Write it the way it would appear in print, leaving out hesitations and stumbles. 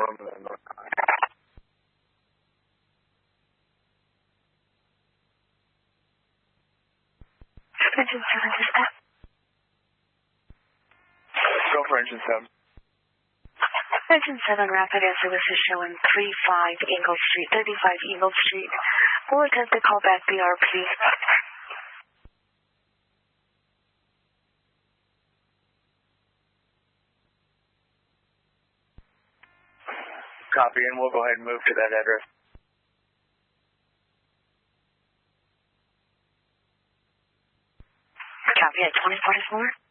Engine 7 dispatch. Go for engine 7. Engine 7 rapid answer. This is showing 35 Eagle Street, 35 Eagle Street. We'll attempt to call back BRP. Copy, and we'll go ahead and move to that address. Copy at 2044.